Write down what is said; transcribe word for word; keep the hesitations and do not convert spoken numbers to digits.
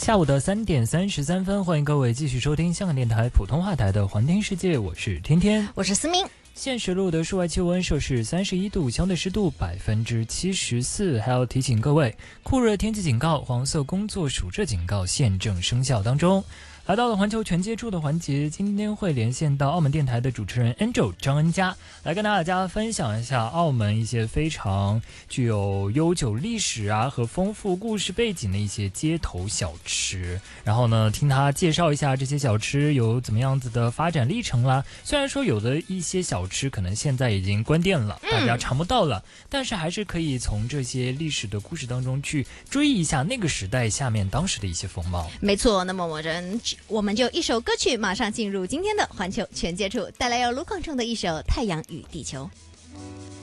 下午的三点三十三分，欢迎各位继续收听香港电台普通话台的环听世界，我是天天， 我是思明。 现时录的室外气温摄氏三十一度，相对湿度百分之七十四。还要提醒各位，酷热天气警告、黄色工作暑热警告现正生效当中。来到了环球全接触的环节，今天会连线到澳门电台的主持人 Angel 张恩佳，来跟大家分享一下澳门一些非常具有悠久历史啊和丰富故事背景的一些街头小吃。然后呢，听他介绍一下这些小吃有怎么样子的发展历程啦。虽然说有的一些小吃可能现在已经关店了，大家尝不到了，嗯、但是还是可以从这些历史的故事当中去追忆一下那个时代下面当时的一些风貌。 没错，那么我们我们就一首歌曲马上进入今天的环球全接触，带来由卢广仲的一首《太阳与地球》。